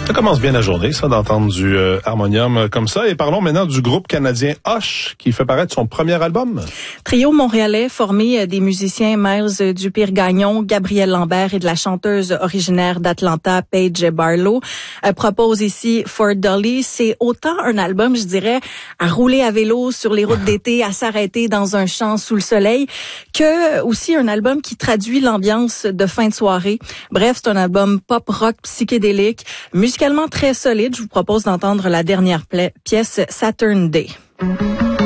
Ça commence bien la journée, ça, d'entendre du harmonium comme ça. Et parlons maintenant du groupe canadien Hush, qui fait paraître son premier album. Trio montréalais formé des musiciens Miles Dupire-Gagnon, Gabriel Lambert et de la chanteuse originaire d'Atlanta, Paige Barlow, propose ici For Dolly. C'est autant un album, je dirais, à rouler à vélo sur les routes d'été, à s'arrêter dans un champ sous le soleil, que aussi un album qui traduit l'ambiance de fin de soirée. Bref, c'est un album pop-rock psychédélique, musicalement très solide. Je vous propose d'entendre la dernière pièce, Saturn Day.